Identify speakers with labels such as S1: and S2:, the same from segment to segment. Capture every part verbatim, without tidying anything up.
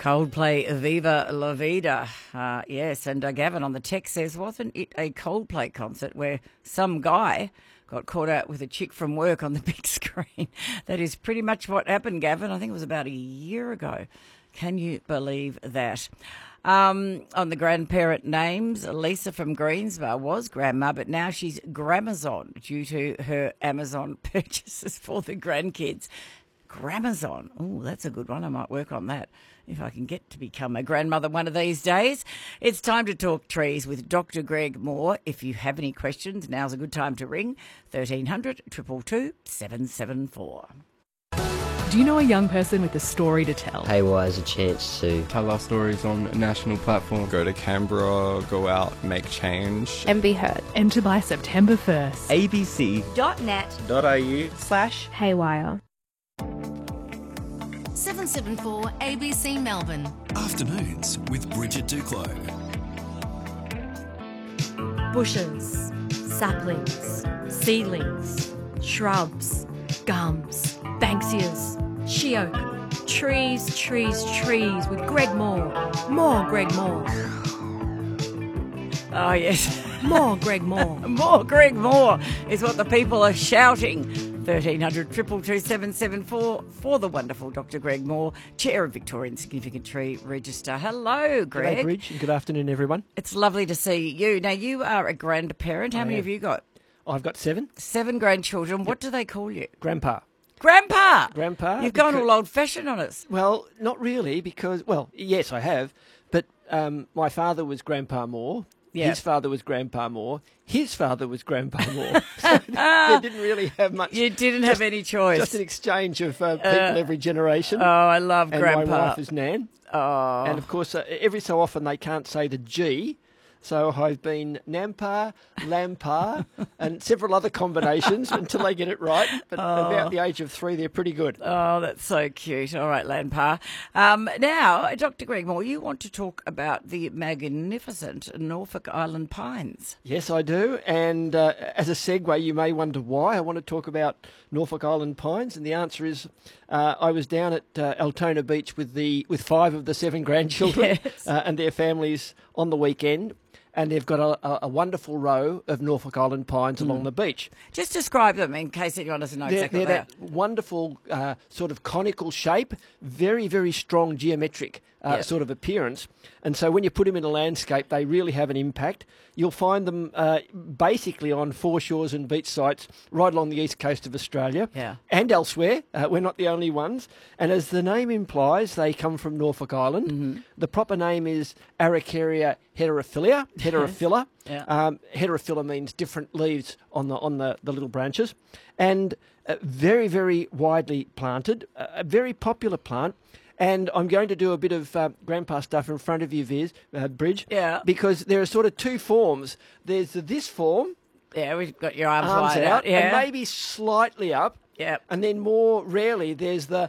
S1: Coldplay, Viva La Vida. Uh, yes, and uh, Gavin on the text says, wasn't it a Coldplay concert where some guy got caught out with a chick from work on the big screen? That is pretty much what happened, Gavin. I think it was about a year ago. Can you believe that? Um, on the grandparent names, Lisa from Greensborough was grandma, but now she's Gramazon due to her Amazon purchases for the grandkids. Gramazon. Oh, that's a good one. I might work on that if I can get to become a grandmother one of these days. It's time to talk trees with Doctor Greg Moore. If you have any questions, now's a good time to ring thirteen hundred, two two two, seven seven four.
S2: Do you know a young person with a story to tell?
S3: Haywire is a chance to
S4: tell our stories on a national platform.
S5: Go to Canberra, go out, make change.
S6: And be heard.
S2: Enter by September first.
S7: abc.net.au
S6: slash Haywire.
S8: seven seven four A B C Melbourne.
S9: Afternoons with Bridget Duclos.
S10: Bushes, saplings, seedlings, shrubs, gums, Banksias, sheoak, trees, trees, trees with Greg Moore. More Greg Moore.
S1: Oh, yes.
S10: More Greg Moore.
S1: More Greg Moore is what the people are shouting. thirteen hundred, two two two, seven seven four for the wonderful Doctor Greg Moore, Chair of Victorian Significant Tree Register. Hello, Greg.
S11: G'day, Bridge, and good afternoon, everyone.
S1: It's lovely to see you. Now, you are a grandparent. How
S11: I
S1: many
S11: am.
S1: have you got?
S11: I've got seven.
S1: Seven grandchildren. What do they call you?
S11: Grandpa.
S1: Grandpa!
S11: Grandpa.
S1: You've gone
S11: because-
S1: all old-fashioned on us.
S11: Well, not really, because, well, yes, I have, but um, my father was Grandpa Moore.
S1: Yeah.
S11: His father was Grandpa Moore. His father was Grandpa Moore. So they didn't really have much.
S1: You didn't
S11: just,
S1: have any choice.
S11: Just an exchange of uh, people
S1: Uh,
S11: every generation.
S1: Oh, I love
S11: and
S1: Grandpa.
S11: my wife is Nan.
S1: Oh.
S11: And, of course, uh, every so often they can't say the G. So I've been Nampa, Lampa, and several other combinations until they get it right. But
S1: Oh.
S11: about the age of three, they're pretty good.
S1: Oh, that's so cute. All right, Landpa. Um, now, Doctor Greg Moore, you want to talk about the magnificent Norfolk Island pines.
S11: Yes, I do. And uh, as a segue, you may wonder why I want to talk about Norfolk Island pines. And the answer is uh, I was down at uh, Altona Beach with the with five of the seven grandchildren
S1: Yes.
S11: uh, and their families on the weekend. And they've got a, a, a wonderful row of Norfolk Island pines along the beach.
S1: Just describe them in case anyone doesn't know
S11: They're,
S1: exactly
S11: they're
S1: what they
S11: that wonderful uh, sort of conical shape, very, very strong geometric uh,
S1: Yep.
S11: sort of appearance. And so when you put them in a landscape, they really have an impact. You'll find them uh, basically on foreshores and beach sites right along the east coast of Australia
S1: Yeah.
S11: and elsewhere. Uh, we're not the only ones. And as the name implies, they come from Norfolk Island.
S1: Mm-hmm.
S11: The proper name is Araucaria heterophylla, heterophylla.
S1: Yeah.
S11: Um, heterophylla means different leaves on the on the, the little branches, and uh, very very widely planted, uh, a very popular plant. And I'm going to do a bit of uh, grandpa stuff in front of you, Viz, uh, Bridge,
S1: Yeah.
S11: because there are sort of two forms. There's the, this form,
S1: Yeah, we've got your arms,
S11: arms
S1: wide
S11: out,
S1: out. Yeah.
S11: and maybe slightly up,
S1: yeah.
S11: and then more rarely there's the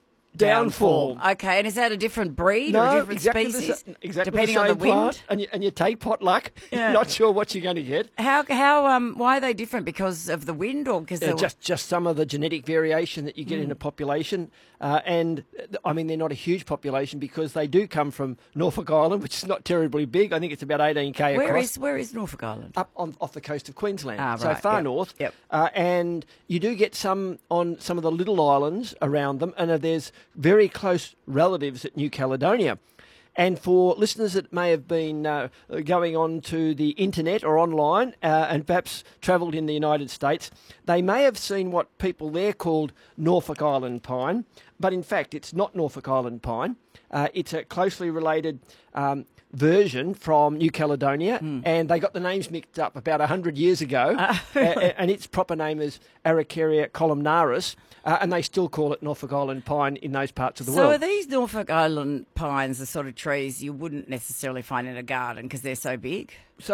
S11: downfall.
S1: Okay, and is that a different breed or a different
S11: exactly the
S1: species?
S11: sa- exactly
S1: depending
S11: the
S1: on
S11: same
S1: the wind?
S11: plant, and you, and you take pot luck.
S1: Yeah.
S11: Not sure what you're going to get.
S1: How, how, um, why are they different? Because of the wind or because
S11: Uh,
S1: they're
S11: just just some of the genetic variation that you get
S1: Mm.
S11: in a population, uh, and uh, I mean they're not a huge population because they do come from Norfolk Island, which is not terribly big. I think it's about eighteen k
S1: Where
S11: across.
S1: is, where is Norfolk Island?
S11: Up on off the coast of Queensland,
S1: Ah,
S11: so
S1: right,
S11: far
S1: yep,
S11: north.
S1: yep.
S11: Uh, and you do get some on some of the little islands around them, and uh, there's very close relatives at New Caledonia. And for listeners that may have been uh, going on to the internet or online uh, and perhaps travelled in the United States, they may have seen what people there called Norfolk Island pine, but in fact it's not Norfolk Island pine. Uh, it's a closely related um, version from New Caledonia,
S1: Mm.
S11: and they got the names mixed up about one hundred years ago,
S1: Ah.
S11: uh, and its proper name is Araucaria columnaris, uh, and they still call it Norfolk Island pine in those parts of the
S1: So
S11: world.
S1: are these Norfolk Island pines the sort of trees you wouldn't necessarily find in a garden because they're so big?
S11: So